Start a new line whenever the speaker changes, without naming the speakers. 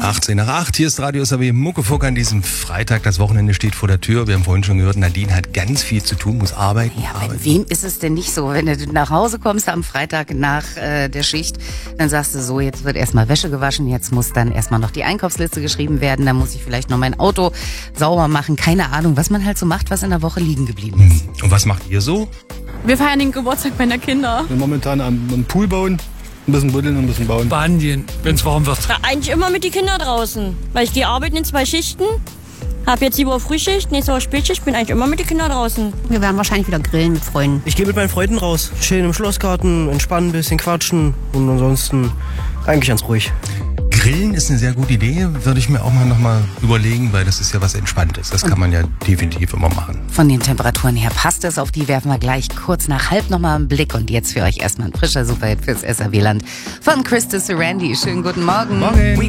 18 nach 8, hier ist Radio SAW Muckefuck an diesem Freitag. Das Wochenende steht vor der Tür. Wir haben vorhin schon gehört, Nadine hat ganz viel zu tun, muss arbeiten.
Ja, bei wem ist es denn nicht so? Wenn du nach Hause kommst am Freitag nach der Schicht, dann sagst du so, jetzt wird erstmal Wäsche gewaschen, jetzt muss dann erstmal noch die Einkaufsliste geschrieben werden, dann muss ich vielleicht noch mein Auto sauber machen. Keine Ahnung, was man halt so macht, was in der Woche liegen geblieben ist.
Und was macht ihr so?
Wir feiern den Geburtstag meiner Kinder.
Wir momentan am Pool bauen, ein bisschen buddeln und ein bisschen bauen.
Baden gehen, wenn es warm wird.
Ja, eigentlich immer mit den Kindern draußen, weil ich gehe arbeiten in 2 Schichten. Hab jetzt die Woche Frühschicht, nächste Woche Spätschicht, bin eigentlich immer mit den Kindern draußen.
Wir werden wahrscheinlich wieder grillen mit Freunden.
Ich gehe mit meinen Freunden raus, schön im Schlossgarten, entspannen, ein bisschen quatschen und ansonsten eigentlich ganz ruhig.
Grillen ist eine sehr gute Idee, würde ich mir auch mal nochmal überlegen, weil das ist ja was Entspanntes. Das kann man ja definitiv immer machen.
Von den Temperaturen her passt es, auf die werfen wir gleich kurz nach halb nochmal einen Blick. Und jetzt für euch erstmal ein frischer Superhit fürs SAW-Land von Christus Randy. Schönen guten Morgen.
Morgen.